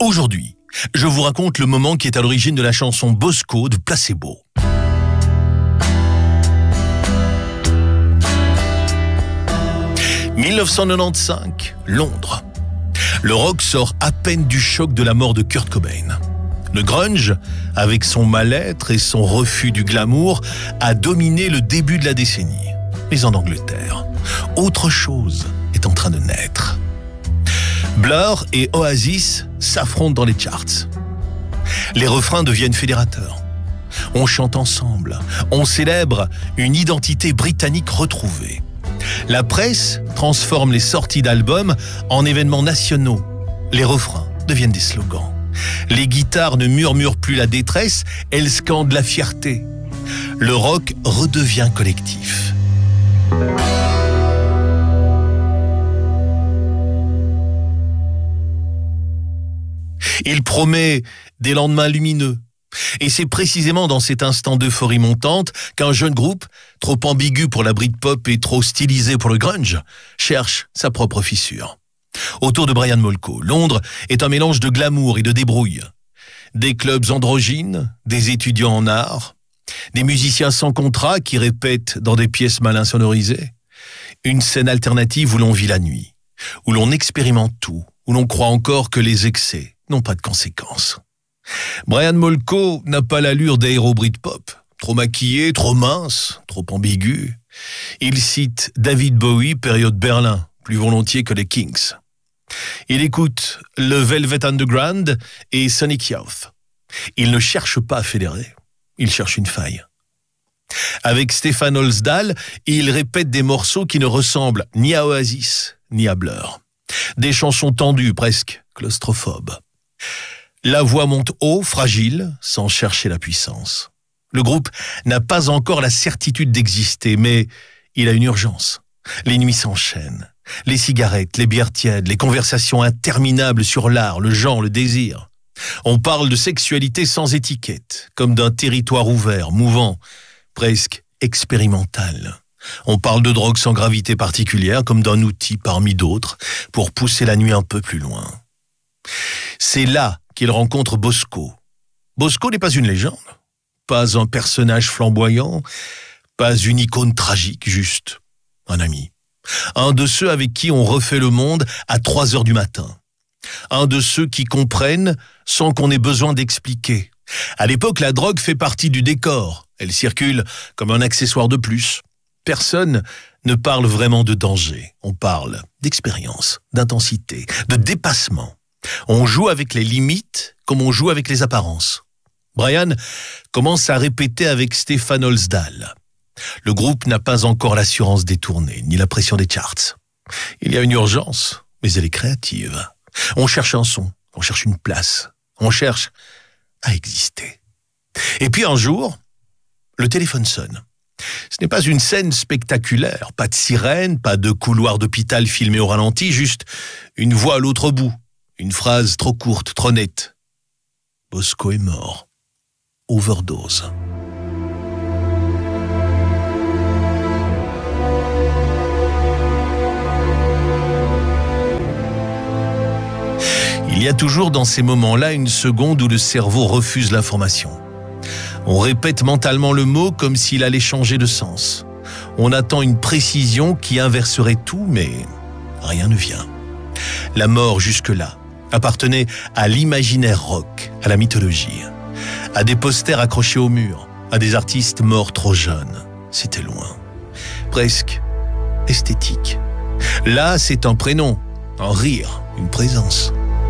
Aujourd'hui, je vous raconte le moment qui est à l'origine de la chanson Bosco de Placebo. « 1995, Londres. Le rock sort à peine du choc de la mort de Kurt Cobain. Le grunge, avec son mal-être et son refus du glamour, a dominé le début de la décennie. Mais en Angleterre, autre chose est en train de naître. Blur et Oasis s'affrontent dans les charts. Les refrains deviennent fédérateurs. On chante ensemble, on célèbre une identité britannique retrouvée. La presse transforme les sorties d'albums en événements nationaux. Les refrains deviennent des slogans. Les guitares ne murmurent plus la détresse, elles scandent la fierté. Le rock redevient collectif. Il promet des lendemains lumineux. Et c'est précisément dans cet instant d'euphorie montante qu'un jeune groupe, trop ambigu pour la Britpop et trop stylisé pour le grunge, cherche sa propre fissure. Autour de Brian Molko, Londres est un mélange de glamour et de débrouille. Des clubs androgynes, des étudiants en art, des musiciens sans contrat qui répètent dans des pièces mal insonorisées. Une scène alternative où l'on vit la nuit, où l'on expérimente tout, où l'on croit encore que les excès n'ont pas de conséquences. Brian Molko n'a pas l'allure d'Aero Britpop, trop maquillé, trop mince, trop ambigu. Il cite David Bowie, période Berlin, plus volontiers que les Kings. Il écoute le Velvet Underground et Sonic Youth. Il ne cherche pas à fédérer, il cherche une faille. Avec Stefan Holsdahl, il répète des morceaux qui ne ressemblent ni à Oasis, ni à Blur. Des chansons tendues, presque claustrophobes. La voix monte haut, fragile, sans chercher la puissance. Le groupe n'a pas encore la certitude d'exister, mais il a une urgence. Les nuits s'enchaînent. Les cigarettes, les bières tièdes, les conversations interminables sur l'art, le genre, le désir. On parle de sexualité sans étiquette, comme d'un territoire ouvert, mouvant, presque expérimental. On parle de drogue sans gravité particulière, comme d'un outil parmi d'autres, pour pousser la nuit un peu plus loin. C'est là qu'il rencontre Bosco. Bosco n'est pas une légende, pas un personnage flamboyant, pas une icône tragique, juste un ami. Un de ceux avec qui on refait le monde à 3 heures du matin. Un de ceux qui comprennent sans qu'on ait besoin d'expliquer. À l'époque, la drogue fait partie du décor. Elle circule comme un accessoire de plus. Personne ne parle vraiment de danger. On parle d'expérience, d'intensité, de dépassement. On joue avec les limites comme on joue avec les apparences. Brian commence à répéter avec Stefan Holsdahl. Le groupe n'a pas encore l'assurance des tournées, ni la pression des charts. Il y a une urgence, mais elle est créative. On cherche un son, on cherche une place, on cherche à exister. Et puis un jour, le téléphone sonne. Ce n'est pas une scène spectaculaire, pas de sirène, pas de couloir d'hôpital filmé au ralenti, juste une voix à l'autre bout. Une phrase trop courte, trop nette. Bosco est mort. Overdose. Il y a toujours dans ces moments-là une seconde où le cerveau refuse l'information. On répète mentalement le mot comme s'il allait changer de sens. On attend une précision qui inverserait tout, mais rien ne vient. La mort jusque-là appartenait à l'imaginaire rock, à la mythologie, à des posters accrochés au mur, à des artistes morts trop jeunes. C'était loin, presque esthétique. Là, c'est un prénom, un rire, une présence.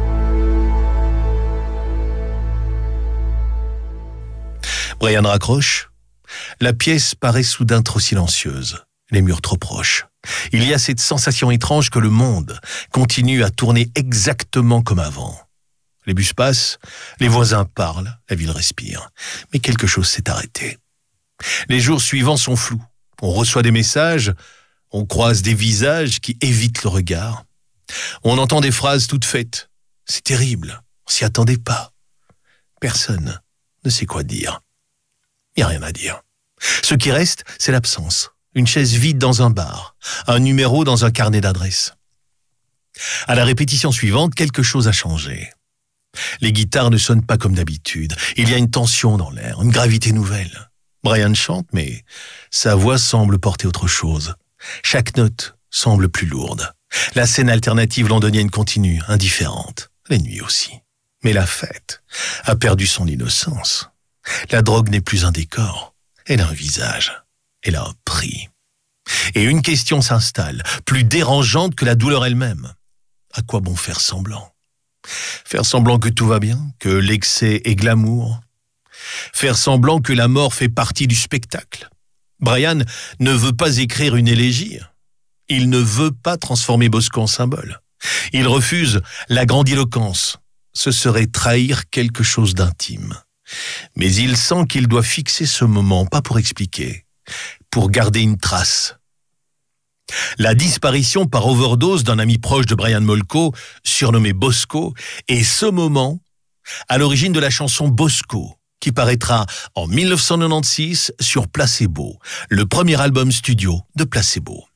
Brian raccroche. La pièce paraît soudain trop silencieuse, les murs trop proches. Il y a cette sensation étrange que le monde continue à tourner exactement comme avant. Les bus passent, les voisins parlent, la ville respire. Mais quelque chose s'est arrêté. Les jours suivants sont flous. On reçoit des messages, on croise des visages qui évitent le regard. On entend des phrases toutes faites. C'est terrible, on s'y attendait pas. Personne ne sait quoi dire. Il n'y a rien à dire. Ce qui reste, c'est l'absence. Une chaise vide dans un bar, un numéro dans un carnet d'adresses. À la répétition suivante, quelque chose a changé. Les guitares ne sonnent pas comme d'habitude. Il y a une tension dans l'air, une gravité nouvelle. Brian chante, mais sa voix semble porter autre chose. Chaque note semble plus lourde. La scène alternative londonienne continue, indifférente. Les nuits aussi. Mais la fête a perdu son innocence. La drogue n'est plus un décor. Elle a un visage. Elle a un prix. Et une question s'installe, plus dérangeante que la douleur elle-même. À quoi bon faire semblant ? Faire semblant que tout va bien, que l'excès est glamour. Faire semblant que la mort fait partie du spectacle. Brian ne veut pas écrire une élégie. Il ne veut pas transformer Bosco en symbole. Il refuse la grandiloquence. Ce serait trahir quelque chose d'intime. Mais il sent qu'il doit fixer ce moment, pas pour expliquer, pour garder une trace. La disparition par overdose d'un ami proche de Brian Molko, surnommé Bosco, est ce moment à l'origine de la chanson Bosco, qui paraîtra en 1996 sur Placebo, le premier album studio de Placebo.